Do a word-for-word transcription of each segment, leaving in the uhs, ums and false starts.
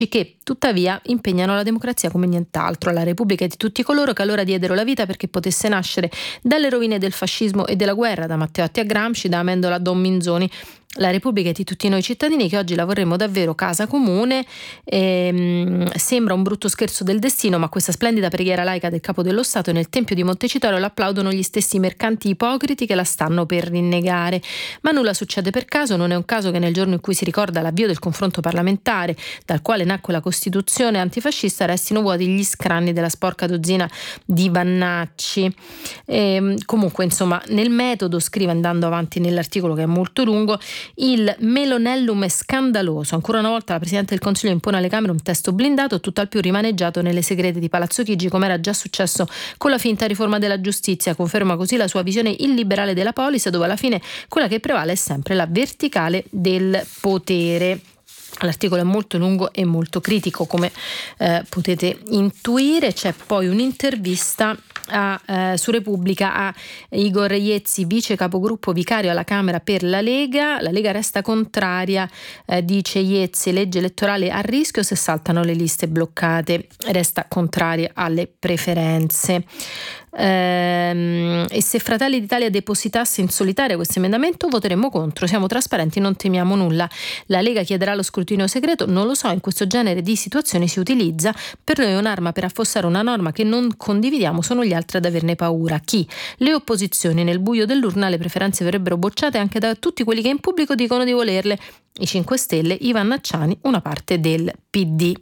che tuttavia impegnano la democrazia come nient'altro. La Repubblica è di tutti coloro che allora diedero la vita perché potesse nascere dalle rovine del fascismo e della guerra, da Matteotti a Gramsci, da Amendola a Don Minzoni. La Repubblica è di tutti noi cittadini che oggi la vorremmo davvero casa comune. Ehm, sembra un brutto scherzo del destino, ma questa splendida preghiera laica del Capo dello Stato nel Tempio di Montecitorio l'applaudono gli stessi mercanti ipocriti che la stanno per rinnegare. Ma nulla succede per caso, non è un caso che nel giorno in cui si ricorda l'avvio del confronto parlamentare, dal quale nacque la Costituzione antifascista, restino vuoti gli scranni della sporca dozzina di Vannacci. Ehm, comunque, insomma, nel metodo, scrive andando avanti nell'articolo che è molto lungo, il Melonellum è scandaloso. Ancora una volta la Presidente del Consiglio impone alle Camere un testo blindato, tutt'al più rimaneggiato nelle segrete di Palazzo Chigi, come era già successo con la finta riforma della giustizia. Conferma così la sua visione illiberale della polis, dove alla fine quella che prevale è sempre la verticale del potere. L'articolo è molto lungo e molto critico, come eh, potete intuire. C'è poi un'intervista a, eh, su Repubblica a Igor Iezzi, vice capogruppo vicario alla Camera per la Lega. La Lega resta contraria, eh, dice Iezzi, legge elettorale a rischio se saltano le liste bloccate, resta contraria alle preferenze. Ehm, e se Fratelli d'Italia depositasse in solitaria questo emendamento voteremmo contro, siamo trasparenti, non temiamo nulla. La Lega chiederà lo scrutinio segreto, non lo so, in questo genere di situazioni si utilizza. Per noi un'arma per affossare una norma che non condividiamo, sono gli altri ad averne paura. Chi? Le opposizioni. Nel buio dell'urna le preferenze verrebbero bocciate anche da tutti quelli che in pubblico dicono di volerle: i cinque Stelle, i Vannacciani, una parte del P D.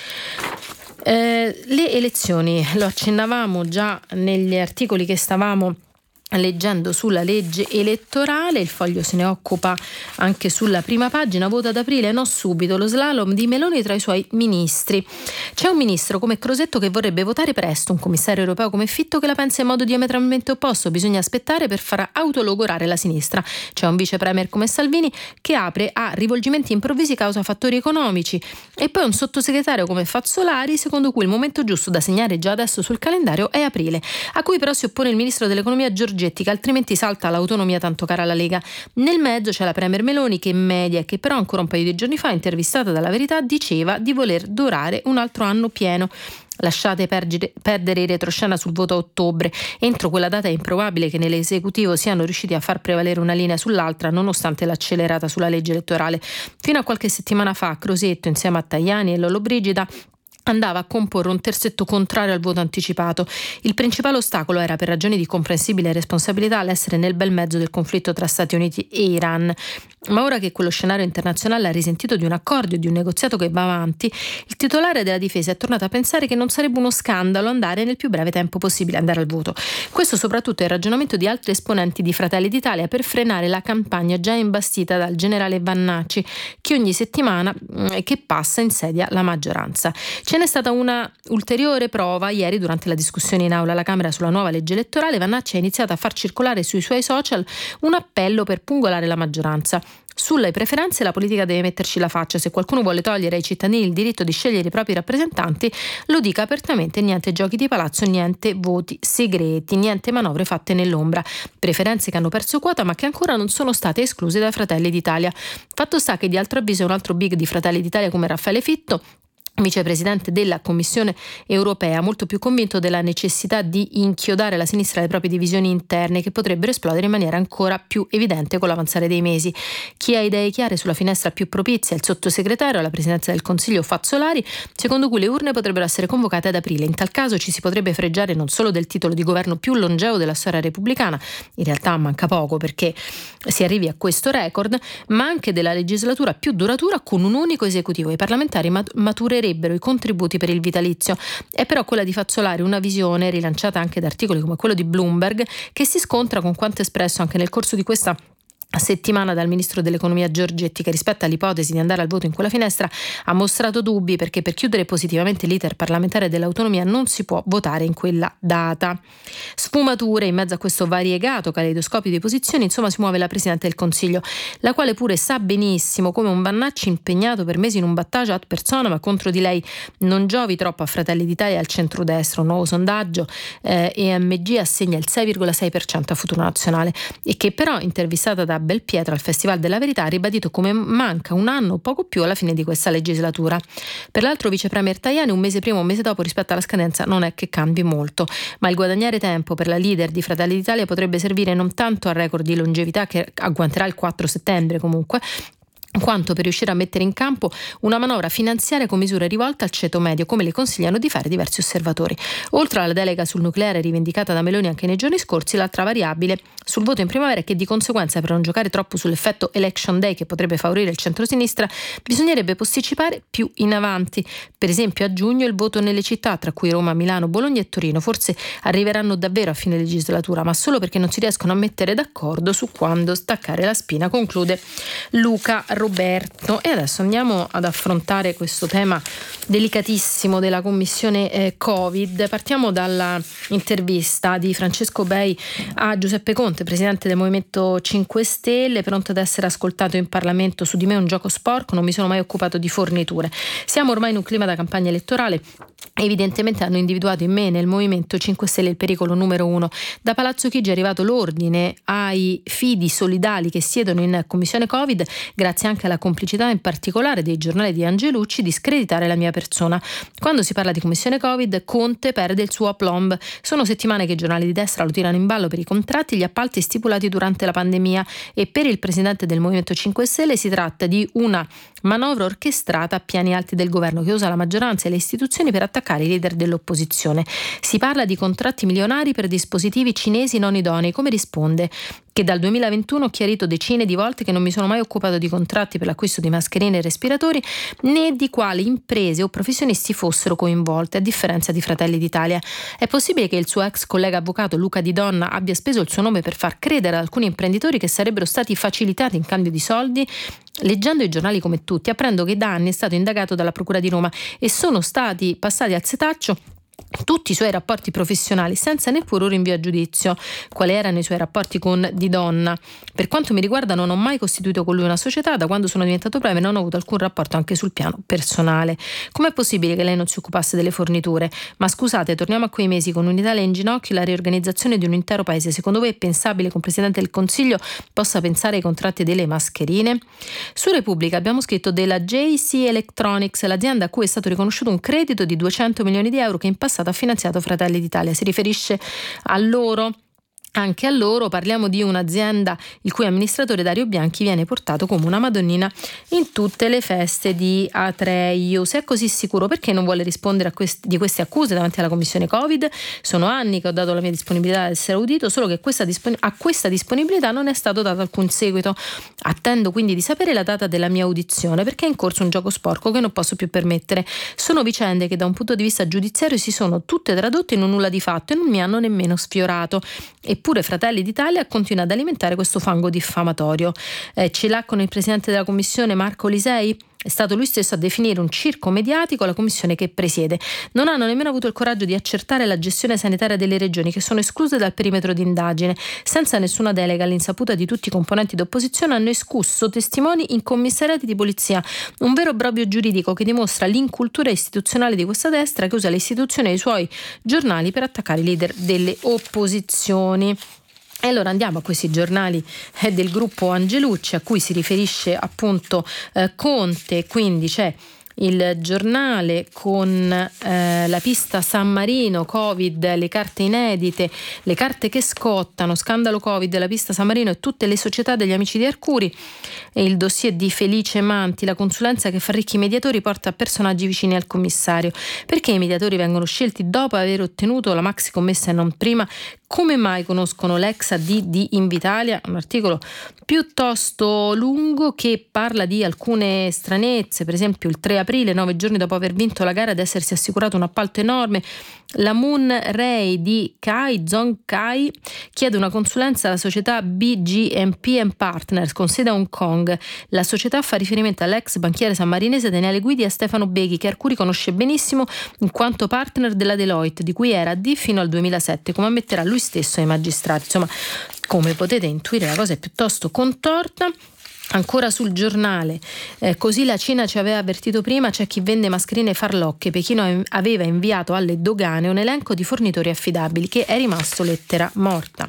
Eh, le elezioni, lo accennavamo già negli articoli che stavamo leggendo sulla legge elettorale. Il Foglio se ne occupa anche sulla prima pagina. Vota ad aprile, no subito, lo slalom di Meloni tra i suoi ministri. C'è un ministro come Crosetto che vorrebbe votare presto, un commissario europeo come Fitto che la pensa in modo diametralmente opposto. Bisogna aspettare per far autologorare la sinistra. C'è un vice premier come Salvini che apre a rivolgimenti improvvisi causa fattori economici, e poi un sottosegretario come Fazzolari secondo cui il momento giusto da segnare già adesso sul calendario è aprile, a cui però si oppone il ministro dell'economia Giorgetti, che altrimenti salta l'autonomia tanto cara alla Lega. Nel mezzo c'è la premier Meloni che media e che però ancora un paio di giorni fa, intervistata dalla Verità, diceva di voler durare un altro anno pieno. Lasciate perdere, perdere in retroscena sul voto a ottobre. Entro quella data è improbabile che nell'esecutivo siano riusciti a far prevalere una linea sull'altra, nonostante l'accelerata sulla legge elettorale. Fino a qualche settimana fa Crosetto, insieme a Tajani e Lollobrigida, andava a comporre un terzetto contrario al voto anticipato. Il principale ostacolo era, per ragioni di comprensibile responsabilità, l'essere nel bel mezzo del conflitto tra Stati Uniti e Iran. Ma ora che quello scenario internazionale ha risentito di un accordo e di un negoziato che va avanti, il titolare della difesa è tornato a pensare che non sarebbe uno scandalo andare nel più breve tempo possibile andare al voto. Questo soprattutto è il ragionamento di altri esponenti di Fratelli d'Italia per frenare la campagna già imbastita dal generale Vannacci, che ogni settimana eh, che passa insedia la maggioranza. Ce n'è stata una ulteriore prova ieri durante la discussione in aula alla Camera sulla nuova legge elettorale. Vannacci ha iniziato a far circolare sui suoi social un appello per pungolare la maggioranza. Sulle preferenze la politica deve metterci la faccia. Se qualcuno vuole togliere ai cittadini il diritto di scegliere i propri rappresentanti, lo dica apertamente. Niente giochi di palazzo, niente voti segreti, niente manovre fatte nell'ombra. Preferenze che hanno perso quota ma che ancora non sono state escluse da Fratelli d'Italia. Fatto sta che di altro avviso un altro big di Fratelli d'Italia come Raffaele Fitto, vicepresidente della Commissione europea, molto più convinto della necessità di inchiodare la sinistra alle proprie divisioni interne, che potrebbero esplodere in maniera ancora più evidente con l'avanzare dei mesi. Chi ha idee chiare sulla finestra più propizia è il sottosegretario alla presidenza del Consiglio Fazzolari, secondo cui le urne potrebbero essere convocate ad aprile. In tal caso ci si potrebbe fregiare non solo del titolo di governo più longevo della storia repubblicana, in realtà manca poco perché si arrivi a questo record, ma anche della legislatura più duratura con un unico esecutivo. I parlamentari maturerebbero i contributi per il vitalizio. È però quella di Fazzolari una visione rilanciata anche da articoli come quello di Bloomberg, che si scontra con quanto espresso anche nel corso di questa settimana dal ministro dell'economia Giorgetti, che rispetto all'ipotesi di andare al voto in quella finestra ha mostrato dubbi, perché per chiudere positivamente l'iter parlamentare dell'autonomia non si può votare in quella data. Sfumature in mezzo a questo variegato caleidoscopio di posizioni, insomma, si muove la Presidente del Consiglio, la quale pure sa benissimo come un Vannacci impegnato per mesi in un battaggio ad personam contro di lei non giovi troppo a Fratelli d'Italia e al centrodestra. Un nuovo sondaggio eh, E M G assegna il sei virgola sei per cento a Futuro Nazionale, e che però, intervistata da Belpietro al Festival della Verità ha ribadito come manca un anno o poco più alla fine di questa legislatura. Per l'altro vice premier Tajani un mese prima o un mese dopo rispetto alla scadenza non è che cambi molto, ma il guadagnare tempo per la leader di Fratelli d'Italia potrebbe servire non tanto al record di longevità che agguanterà il quattro settembre comunque, quanto per riuscire a mettere in campo una manovra finanziaria con misure rivolte al ceto medio, come le consigliano di fare diversi osservatori. Oltre alla delega sul nucleare rivendicata da Meloni anche nei giorni scorsi, l'altra variabile sul voto in primavera è che di conseguenza, per non giocare troppo sull'effetto election day che potrebbe favorire il centrosinistra, bisognerebbe posticipare più in avanti. Per esempio a giugno il voto nelle città, tra cui Roma, Milano, Bologna e Torino, forse arriveranno davvero a fine legislatura, ma solo perché non si riescono a mettere d'accordo su quando staccare la spina, conclude Luca Roberto. E adesso andiamo ad affrontare questo tema delicatissimo della commissione eh, Covid. Partiamo dalla intervista di Francesco Bei a Giuseppe Conte, presidente del Movimento cinque Stelle, pronto ad essere ascoltato in Parlamento. Su di me è un gioco sporco, non mi sono mai occupato di forniture. Siamo ormai in un clima da campagna elettorale. Evidentemente hanno individuato in me, nel Movimento cinque Stelle, il pericolo numero uno. Da Palazzo Chigi è arrivato l'ordine ai fidi solidali che siedono in commissione Covid, grazie anche alla complicità in particolare dei giornali di Angelucci, di screditare la mia persona. Quando si parla di commissione Covid, Conte perde il suo aplomb. Sono settimane che i giornali di destra lo tirano in ballo per i contratti e gli appalti stipulati durante la pandemia, e per il presidente del Movimento cinque Stelle si tratta di una manovra orchestrata a piani alti del governo che usa la maggioranza e le istituzioni per attaccare i leader dell'opposizione. Si parla di contratti milionari per dispositivi cinesi non idonei. Come risponde? Che dal duemilaventuno ho chiarito decine di volte che non mi sono mai occupato di contratti per l'acquisto di mascherine e respiratori, né di quali imprese o professionisti fossero coinvolte, a differenza di Fratelli d'Italia. È possibile che il suo ex collega avvocato Luca Di Donna abbia speso il suo nome per far credere ad alcuni imprenditori che sarebbero stati facilitati in cambio di soldi? Leggendo i giornali come tutti, apprendo che da anni è stato indagato dalla Procura di Roma e sono stati passati al setaccio tutti i suoi rapporti professionali senza neppure un rinvio a giudizio. Quali erano i suoi rapporti con Di Donna? Per quanto mi riguarda non ho mai costituito con lui una società, da quando sono diventato premier non ho avuto alcun rapporto anche sul piano personale. Com'è possibile che lei non si occupasse delle forniture? Ma scusate, torniamo a quei mesi con un'Italia in ginocchio e la riorganizzazione di un intero paese. Secondo voi è pensabile che un Presidente del Consiglio possa pensare ai contratti delle mascherine? Su Repubblica abbiamo scritto della J C Electronics, l'azienda a cui è stato riconosciuto un credito di duecento milioni di euro che in passato ha finanziato Fratelli d'Italia. Si riferisce a loro. Anche a loro. Parliamo di un'azienda il cui amministratore Dario Bianchi viene portato come una madonnina in tutte le feste di Atreio. Se è così sicuro, perché non vuole rispondere a questi, di queste accuse davanti alla commissione Covid? Sono anni che ho dato la mia disponibilità ad essere audito, solo che questa dispon- a questa disponibilità non è stato dato alcun seguito. Attendo quindi di sapere la data della mia audizione, perché è in corso un gioco sporco che non posso più permettere. Sono vicende che da un punto di vista giudiziario si sono tutte tradotte in un nulla di fatto e non mi hanno nemmeno sfiorato. Eppure Fratelli d'Italia continua ad alimentare questo fango diffamatorio. Eh, ce l'ha con il presidente della commissione Marco Lisei? È stato lui stesso a definire un circo mediatico la commissione che presiede. Non hanno nemmeno avuto il coraggio di accertare la gestione sanitaria delle regioni, che sono escluse dal perimetro di indagine. Senza nessuna delega, all'insaputa di tutti i componenti d'opposizione, hanno escusso testimoni in commissariati di polizia. Un vero obbrobrio giuridico che dimostra l'incultura istituzionale di questa destra che usa le istituzioni e i suoi giornali per attaccare i leader delle opposizioni. E allora andiamo a questi giornali eh, del gruppo Angelucci, a cui si riferisce appunto eh, Conte. Quindi c'è il giornale con eh, la pista San Marino, Covid, le carte inedite, le carte che scottano, scandalo Covid, la pista San Marino e tutte le società degli amici di Arcuri, e il dossier di Felice Manti, la consulenza che fa ricchi i mediatori porta a personaggi vicini al commissario. Perché i mediatori vengono scelti dopo aver ottenuto la maxi commessa e non prima? Come mai conoscono l'ex A D di Invitalia? Un articolo piuttosto lungo che parla di alcune stranezze, per esempio il tre aprile, nove giorni dopo aver vinto la gara ed essersi assicurato un appalto enorme, la Moon Ray di Kai Zong Kai chiede una consulenza alla società B G M P and Partners con sede a Hong Kong. La società fa riferimento all'ex banchiere sammarinese Daniele Guidi e a Stefano Beghi, che Arcuri conosce benissimo in quanto partner della Deloitte, di cui era A D fino al duemilasette, come ammetterà lui stesso ai magistrati. Insomma, come potete intuire, la cosa è piuttosto contorta. Ancora sul Giornale, eh, così la Cina ci aveva avvertito prima, c'è chi vende mascherine farlocche. Pechino aveva inviato alle dogane un elenco di fornitori affidabili che è rimasto lettera morta.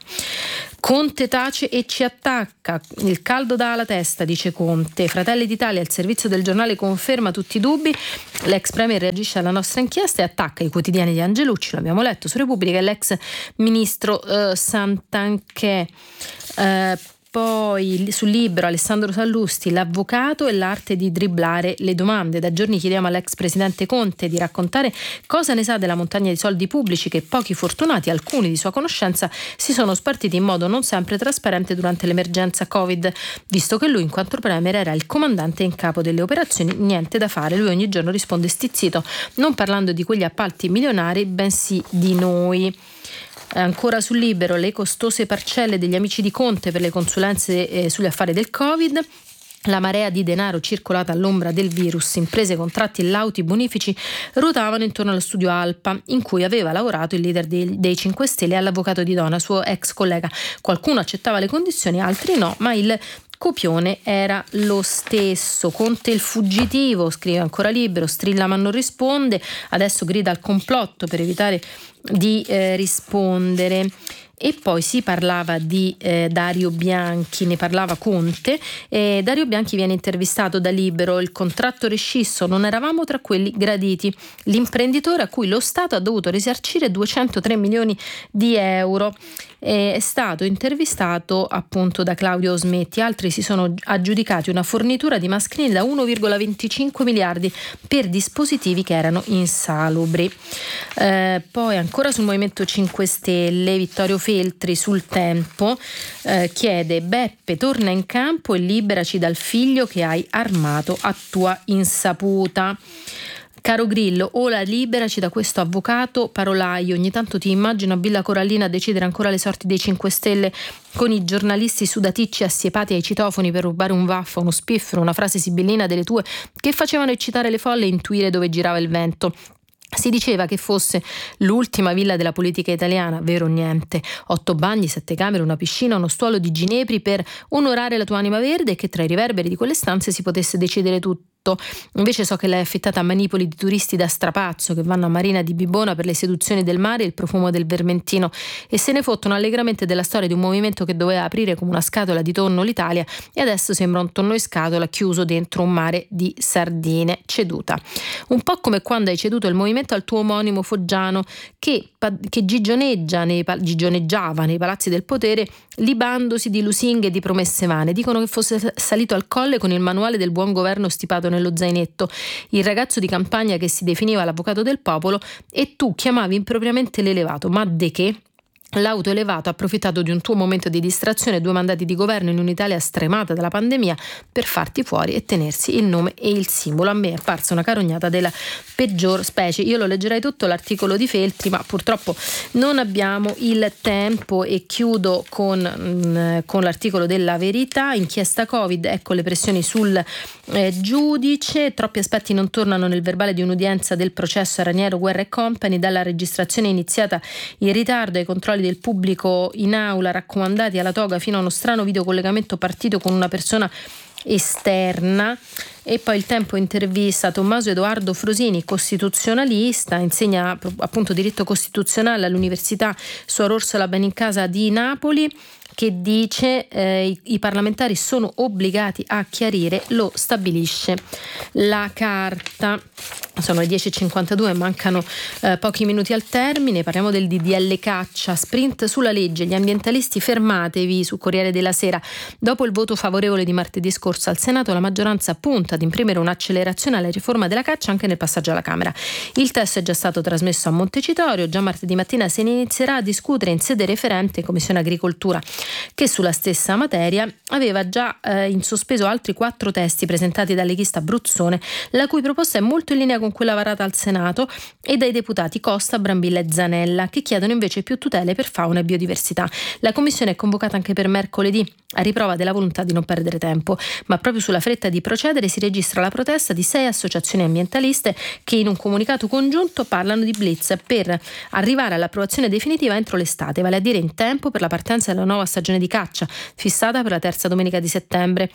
Conte tace e ci attacca, il caldo dà alla testa, dice Conte. Fratelli d'Italia, il servizio del Giornale conferma tutti i dubbi, l'ex premier reagisce alla nostra inchiesta e attacca i quotidiani di Angelucci, l'abbiamo letto su Repubblica, e l'ex ministro eh, Santanchè. Eh, Poi sul Libero Alessandro Sallusti, l'avvocato e l'arte di dribblare le domande. Da giorni chiediamo all'ex presidente Conte di raccontare cosa ne sa della montagna di soldi pubblici che pochi fortunati, alcuni di sua conoscenza, si sono spartiti in modo non sempre trasparente durante l'emergenza Covid, visto che lui in quanto premier era il comandante in capo delle operazioni. Niente da fare, lui ogni giorno risponde stizzito, non parlando di quegli appalti milionari, bensì di noi. Ancora sul Libero, le costose parcelle degli amici di Conte per le consulenze eh, sugli affari del Covid. La marea di denaro circolata all'ombra del virus, imprese, contratti e lauti bonifici ruotavano intorno allo studio Alpa, in cui aveva lavorato il leader dei, dei cinque Stelle e l'avvocato di Dona, suo ex collega. Qualcuno accettava le condizioni, altri no, ma il copione era lo stesso. Conte il fuggitivo, scrive ancora Libero, strilla ma non risponde, adesso grida al complotto per evitare di eh, rispondere. E poi si parlava di eh, Dario Bianchi, ne parlava Conte. E Dario Bianchi viene intervistato da Libero, il contratto rescisso, non eravamo tra quelli graditi, l'imprenditore a cui lo Stato ha dovuto risarcire duecentotré milioni di euro. È stato intervistato appunto da Claudio Smetti. Altri si sono aggiudicati una fornitura di mascherine da uno virgola venticinque miliardi per dispositivi che erano insalubri. Eh, poi ancora sul Movimento cinque Stelle, Vittorio Feltri sul Tempo eh, chiede: Beppe torna in campo e liberaci dal figlio che hai armato a tua insaputa. Caro Grillo, ora liberaci da questo avvocato parolaio. Ogni tanto ti immagino a Villa Corallina a decidere ancora le sorti dei cinque Stelle con i giornalisti sudaticci assiepati ai citofoni per rubare un vaffa, uno spiffero, una frase sibillina delle tue che facevano eccitare le folle e intuire dove girava il vento. Si diceva che fosse l'ultima villa della politica italiana, vero niente. Otto bagni, sette camere, una piscina, uno stuolo di ginepri per onorare la tua anima verde e che tra i riverberi di quelle stanze si potesse decidere tutto. Invece so che l'hai affittata a manipoli di turisti da strapazzo che vanno a Marina di Bibona per le seduzioni del mare e il profumo del vermentino e se ne fottono allegramente della storia di un movimento che doveva aprire come una scatola di tonno l'Italia e adesso sembra un tonno in scatola chiuso dentro un mare di sardine, ceduta. Un po' come quando hai ceduto il movimento al tuo omonimo foggiano che, che gigioneggia nei, gigioneggiava nei palazzi del potere libandosi di lusinghe e di promesse vane. Dicono che fosse salito al colle con il manuale del buon governo stipato nello zainetto, il ragazzo di campagna che si definiva l'avvocato del popolo, e tu chiamavi impropriamente l'elevato. Ma de che? L'auto elevato ha approfittato di un tuo momento di distrazione e due mandati di governo in un'Italia stremata dalla pandemia per farti fuori e tenersi il nome e il simbolo. A me è apparsa una carognata della peggior specie. Io lo leggerei tutto l'articolo di Feltri, ma purtroppo non abbiamo il tempo e chiudo con, mh, con l'articolo della Verità. Inchiesta Covid, ecco le pressioni sul eh, giudice, troppi aspetti non tornano nel verbale di un'udienza del processo a Raniero, Guerra e Company, dalla registrazione iniziata in ritardo ai controlli del pubblico in aula raccomandati alla toga fino a uno strano videocollegamento partito con una persona esterna. E poi il Tempo intervista Tommaso Edoardo Frosini, costituzionalista, insegna appunto diritto costituzionale all'Università Suor Orsola Benincasa di Napoli, che dice eh, i, i parlamentari sono obbligati a chiarire, lo stabilisce la Carta. Sono le dieci e cinquantadue, mancano eh, pochi minuti al termine. Parliamo del D D L caccia, sprint sulla legge, gli ambientalisti fermatevi, su Corriere della Sera. Dopo il voto favorevole di martedì scorso al Senato, la maggioranza punta ad imprimere un'accelerazione alla riforma della caccia anche nel passaggio alla Camera. Il testo è già stato trasmesso a Montecitorio, già martedì mattina se ne inizierà a discutere in sede referente Commissione Agricoltura, che sulla stessa materia aveva già eh, in sospeso altri quattro testi presentati dal leghista Bruzzone, la cui proposta è molto in linea con quella varata al Senato, e dai deputati Costa, Brambilla e Zanella, che chiedono invece più tutele per fauna e biodiversità. La commissione è convocata anche per mercoledì, a riprova della volontà di non perdere tempo, ma proprio sulla fretta di procedere si registra la protesta di sei associazioni ambientaliste che in un comunicato congiunto parlano di blitz per arrivare all'approvazione definitiva entro l'estate, vale a dire in tempo per la partenza della nuova stagione di caccia, fissata per la terza domenica di settembre.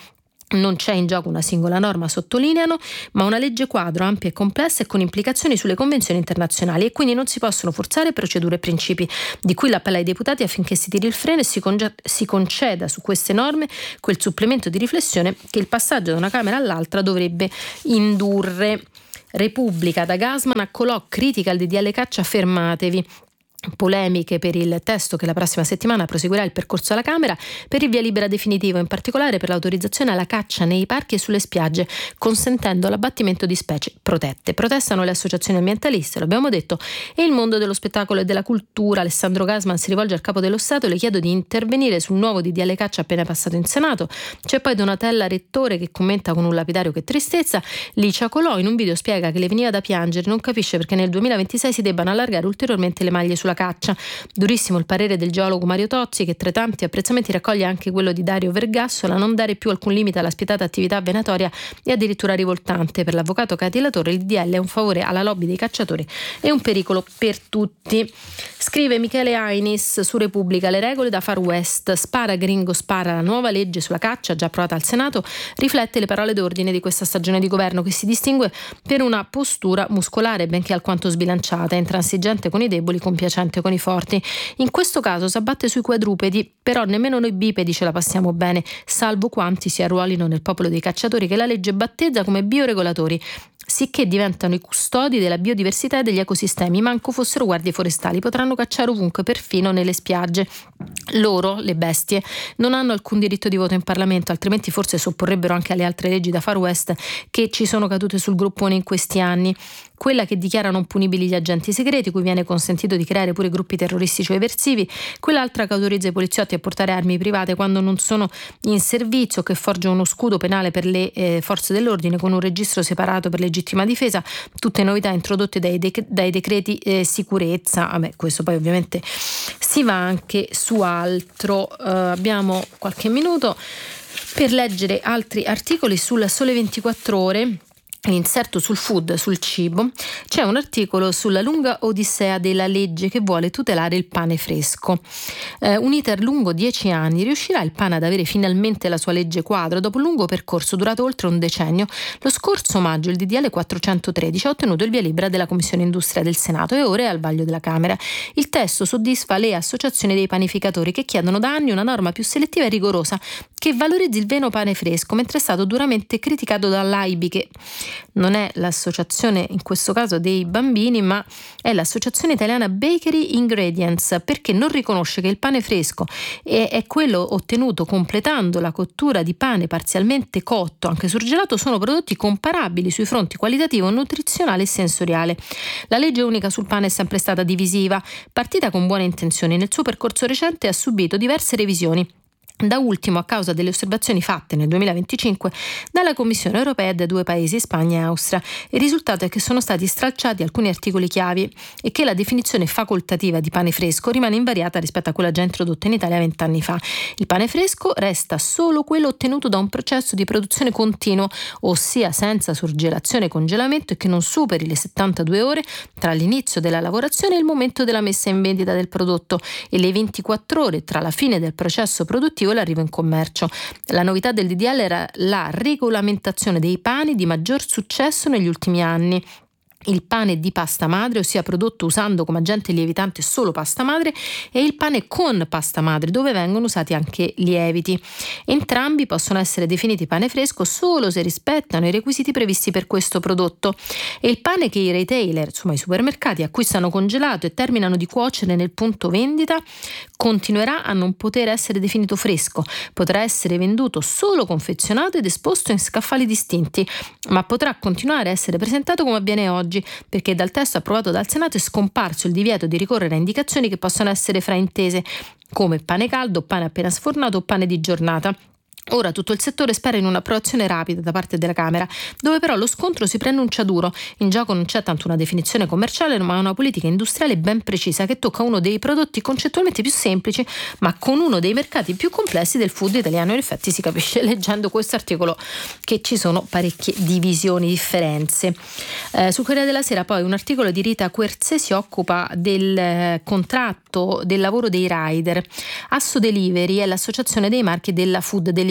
Non c'è in gioco una singola norma, sottolineano, ma una legge quadro ampia e complessa e con implicazioni sulle convenzioni internazionali, e quindi non si possono forzare procedure e principi. Di cui l'appello ai deputati affinché si tiri il freno e si, conge- si conceda su queste norme quel supplemento di riflessione che il passaggio da una Camera all'altra dovrebbe indurre. Repubblica, da Gasman a Colò, critica al D D L caccia, fermatevi. Polemiche per il testo che la prossima settimana proseguirà il percorso alla Camera per il via libera definitivo, in particolare per l'autorizzazione alla caccia nei parchi e sulle spiagge, consentendo l'abbattimento di specie protette. Protestano le associazioni ambientaliste, lo abbiamo detto, e il mondo dello spettacolo e della cultura. Alessandro Gasman si rivolge al Capo dello Stato e le chiedo di intervenire sul nuovo D D L caccia appena passato in Senato. C'è poi Donatella Rettore che commenta con un lapidario: che tristezza. Licia Colò in un video spiega che le veniva da piangere, non capisce perché nel duemilaventisei si debbano allargare ulteriormente le maglie sulla caccia. Durissimo il parere del geologo Mario Tozzi, che tra i tanti apprezzamenti raccoglie anche quello di Dario Vergassola: non dare più alcun limite alla spietata attività venatoria è addirittura rivoltante. Per l'avvocato Cati Latore il D D L è un favore alla lobby dei cacciatori e un pericolo per tutti. Scrive Michele Ainis su Repubblica: le regole da Far West, spara gringo spara. La nuova legge sulla caccia, già approvata al Senato, riflette le parole d'ordine di questa stagione di governo, che si distingue per una postura muscolare benché alquanto sbilanciata, intransigente con i deboli, compiacente con i forti. In questo caso si abbatte sui quadrupedi, però nemmeno noi bipedi ce la passiamo bene, salvo quanti si arruolino nel popolo dei cacciatori che la legge battezza come bioregolatori, sicché diventano i custodi della biodiversità e degli ecosistemi, manco fossero guardie forestali, potranno cacciare ovunque, perfino nelle spiagge. Loro, le bestie, non hanno alcun diritto di voto in Parlamento, altrimenti forse sopporrebbero anche alle altre leggi da Far West che ci sono cadute sul gruppone in questi anni. Quella che dichiara non punibili gli agenti segreti, cui viene consentito di creare pure gruppi terroristici o eversivi, quell'altra che autorizza i poliziotti a portare armi private quando non sono in servizio, che forge uno scudo penale per le eh, forze dell'ordine con un registro separato per legittima difesa, tutte novità introdotte dai, dec- dai decreti eh, sicurezza. Vabbè, questo poi ovviamente si va anche su altro. Uh, abbiamo qualche minuto per leggere altri articoli sul Sole ventiquattro Ore. L'inserto sul food, sul cibo, c'è un articolo sulla lunga odissea della legge che vuole tutelare il pane fresco. Eh, un iter lungo dieci anni. Riuscirà il pane ad avere finalmente la sua legge quadro dopo un lungo percorso durato oltre un decennio? Lo scorso maggio il D D L quattrocentotredici ha ottenuto il via libera della Commissione Industria del Senato e ora è al vaglio della Camera. Il testo soddisfa le associazioni dei panificatori, che chiedono da anni una norma più selettiva e rigorosa che valorizzi il vero pane fresco, mentre è stato duramente criticato dall'A I B I, che non è l'associazione in questo caso dei bambini, ma è l'associazione italiana Bakery Ingredients, perché non riconosce che il pane fresco è, è quello ottenuto completando la cottura di pane parzialmente cotto, anche surgelato, sono prodotti comparabili sui fronti qualitativo, nutrizionale e sensoriale. La legge unica sul pane è sempre stata divisiva, partita con buone intenzioni. Nel suo percorso recente ha subito diverse revisioni, da ultimo a causa delle osservazioni fatte nel duemilaventicinque dalla Commissione europea e da due paesi, Spagna e Austria. Il risultato è che sono stati stralciati alcuni articoli chiavi e che la definizione facoltativa di pane fresco rimane invariata rispetto a quella già introdotta in Italia vent'anni fa. Il pane fresco resta solo quello ottenuto da un processo di produzione continuo, ossia senza surgelazione e congelamento, e che non superi le settantadue ore tra l'inizio della lavorazione e il momento della messa in vendita del prodotto e le ventiquattro ore tra la fine del processo produttivo e l'arrivo in commercio. La novità del D D L era la regolamentazione dei pani di maggior successo negli ultimi anni. Il pane di pasta madre, ossia prodotto usando come agente lievitante solo pasta madre, e il pane con pasta madre, dove vengono usati anche lieviti. Entrambi possono essere definiti pane fresco solo se rispettano i requisiti previsti per questo prodotto. E il pane che i retailer, insomma i supermercati, acquistano congelato e terminano di cuocere nel punto vendita, continuerà a non poter essere definito fresco. Potrà essere venduto solo confezionato ed esposto in scaffali distinti, ma potrà continuare a essere presentato come avviene oggi, perché dal testo approvato dal Senato è scomparso il divieto di ricorrere a indicazioni che possono essere fraintese come pane caldo, pane appena sfornato o pane di giornata. Ora tutto il settore spera in un'approvazione rapida da parte della Camera, dove però lo scontro si preannuncia duro. In gioco non c'è tanto una definizione commerciale, ma una politica industriale ben precisa che tocca uno dei prodotti concettualmente più semplici, ma con uno dei mercati più complessi del food italiano. In effetti si capisce leggendo questo articolo che ci sono parecchie divisioni, differenze. Eh, sul Corriere della Sera poi un articolo di Rita Querzè si occupa del eh, contratto del lavoro dei rider. Asso Delivery è l'associazione dei marchi della food delivery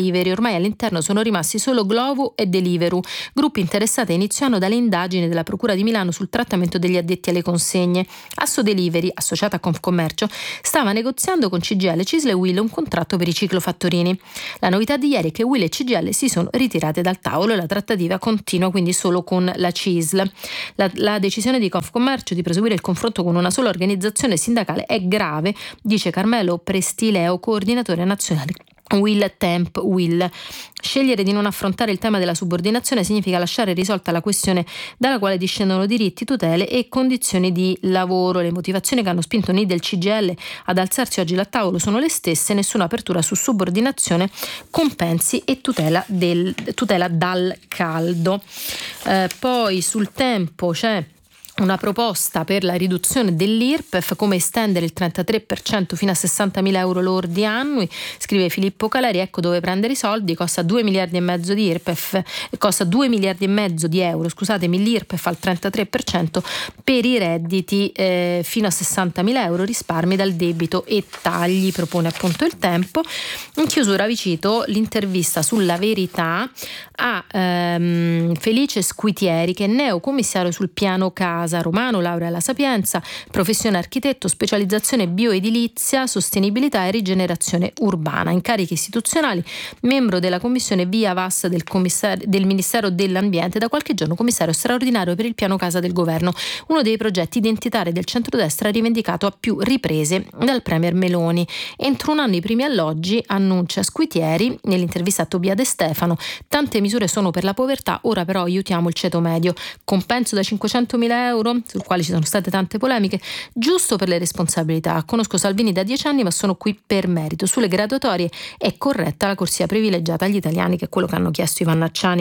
Delivery. Ormai all'interno sono rimasti solo Glovo e Deliveroo, gruppi interessati a inizio anno dalle indagini della Procura di Milano sul trattamento degli addetti alle consegne. Asso Delivery, associata a Confcommercio, stava negoziando con C G I L, Cisl e Will un contratto per i ciclofattorini. La novità di ieri è che Will e C G I L si sono ritirate dal tavolo e la trattativa continua quindi solo con la Cisl. La, la decisione di Confcommercio di proseguire il confronto con una sola organizzazione sindacale è grave, dice Carmelo Prestileo, coordinatore nazionale Will Temp Will. Scegliere di non affrontare il tema della subordinazione significa lasciare risolta la questione dalla quale discendono diritti, tutele e condizioni di lavoro. Le motivazioni che hanno spinto N I D e il C G I L ad alzarsi oggi dal tavolo sono le stesse: nessuna apertura su subordinazione, compensi e tutela, del, tutela dal caldo. Eh, poi sul Tempo c'è una proposta per la riduzione dell'I R P E F, come estendere il trentatré per cento fino a sessantamila euro lordi annui, scrive Filippo Caleri. Ecco dove prendere i soldi: costa due miliardi e mezzo di I R P E F, costa due miliardi e mezzo di euro, scusatemi, l'I R P E F al trentatré per cento per i redditi eh, fino a sessantamila euro, risparmi dal debito e tagli, propone appunto il Tempo. In chiusura vi cito l'intervista sulla Verità a ehm, Felice Squitieri, che è neocommissario sul piano casa. Romano, laurea alla Sapienza, professione architetto, specializzazione bioedilizia, sostenibilità e rigenerazione urbana, incarichi istituzionali, membro della commissione Via Vas del, del Ministero dell'Ambiente, da qualche giorno commissario straordinario per il piano casa del governo, uno dei progetti identitari del centrodestra rivendicato a più riprese dal premier Meloni. Entro un anno i primi alloggi, annuncia Squitieri nell'intervista a Tobia De Stefano. Tante misure sono per la povertà, ora però aiutiamo il ceto medio. Compenso da cinquecentomila euro, sul quale ci sono state tante polemiche, giusto per le responsabilità. Conosco Salvini da dieci anni ma sono qui per merito. Sulle graduatorie è corretta la corsia privilegiata agli italiani, che è quello che hanno chiesto i Vannacciani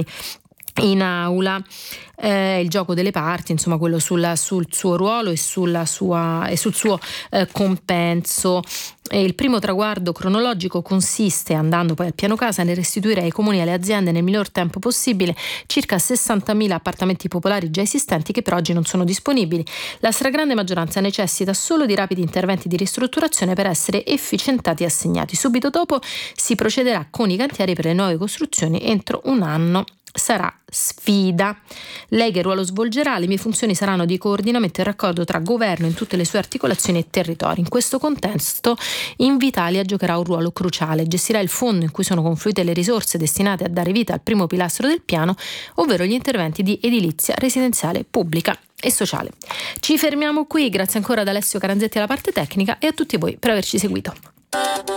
in aula. Eh, il gioco delle parti, insomma, quello sulla, sul suo ruolo e, sulla sua, e sul suo eh, compenso. E il primo traguardo cronologico consiste, andando poi al piano casa, nel restituire ai comuni e alle aziende nel miglior tempo possibile circa sessantamila appartamenti popolari già esistenti che per oggi non sono disponibili. La stragrande maggioranza necessita solo di rapidi interventi di ristrutturazione per essere efficientati e assegnati. Subito dopo si procederà con i cantieri per le nuove costruzioni entro un anno. Sarà sfida. Lei che ruolo svolgerà? Le mie funzioni saranno di coordinamento e raccordo tra governo in tutte le sue articolazioni e territori. In questo contesto Invitalia giocherà un ruolo cruciale. Gestirà il fondo in cui sono confluite le risorse destinate a dare vita al primo pilastro del piano, ovvero gli interventi di edilizia residenziale pubblica e sociale. Ci fermiamo qui, grazie ancora ad Alessio Caranzetti alla parte tecnica e a tutti voi per averci seguito.